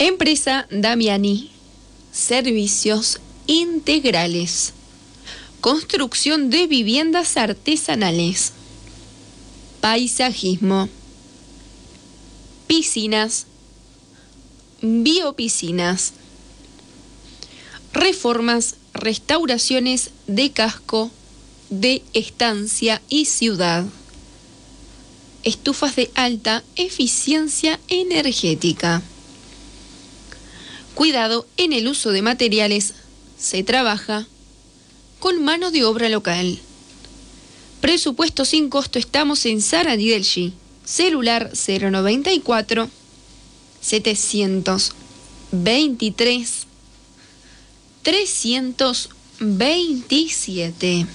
Empresa Damiani, servicios integrales, construcción de viviendas artesanales, paisajismo, piscinas, biopiscinas, reformas, restauraciones de casco, de estancia y ciudad, estufas de alta eficiencia energética. Cuidado en el uso de materiales, se trabaja con mano de obra local. Presupuesto sin costo, estamos en Sarandí del G. Celular 094 723 327.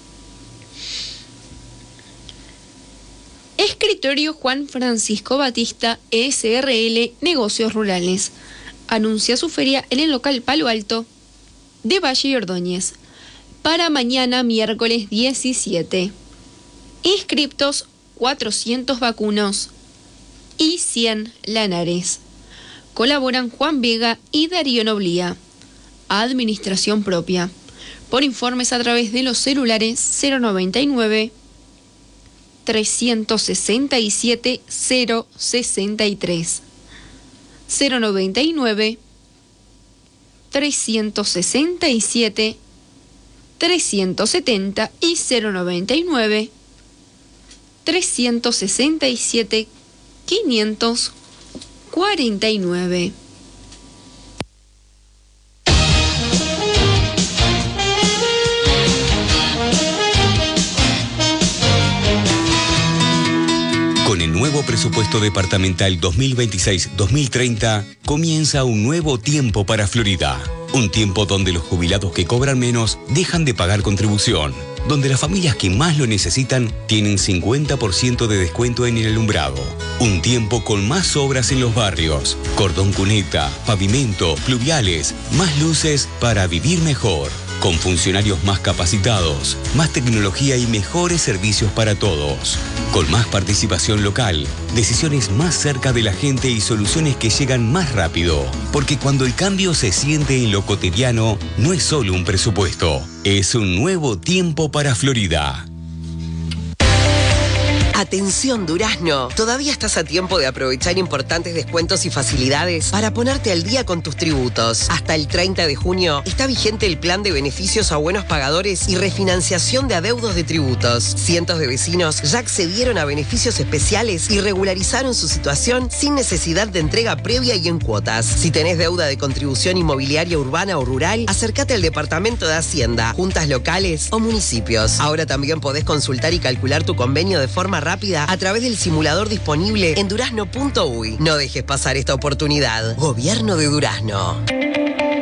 Escritorio Juan Francisco Batista, SRL, Negocios Rurales. Anuncia su feria en el local Palo Alto de Valle y Ordóñez para mañana miércoles 17. Inscriptos 400 vacunos y 100 lanares. Colaboran Juan Vega y Darío Noblía. Administración propia. Por informes a través de los celulares 099 367 063. 099 367 370 y 099 367 549. Con el nuevo presupuesto departamental 2026-2030, comienza un nuevo tiempo para Florida. Un tiempo donde los jubilados que cobran menos dejan de pagar contribución. Donde las familias que más lo necesitan tienen 50% de descuento en el alumbrado. Un tiempo con más obras en los barrios. Cordón cuneta, pavimento, pluviales, más luces para vivir mejor. Con funcionarios más capacitados, más tecnología y mejores servicios para todos. Con más participación local, decisiones más cerca de la gente y soluciones que llegan más rápido. Porque cuando el cambio se siente en lo cotidiano, no es solo un presupuesto, es un nuevo tiempo para Florida. Atención Durazno, todavía estás a tiempo de aprovechar importantes descuentos y facilidades para ponerte al día con tus tributos. Hasta el 30 de junio está vigente el plan de beneficios a buenos pagadores y refinanciación de adeudos de tributos. Cientos de vecinos ya accedieron a beneficios especiales y regularizaron su situación sin necesidad de entrega previa y en cuotas. Si tenés deuda de contribución inmobiliaria urbana o rural, acércate al Departamento de Hacienda, juntas locales o municipios. Ahora también podés consultar y calcular tu convenio de forma rápida a través del simulador disponible en durazno.uy. No dejes pasar esta oportunidad. Gobierno de Durazno.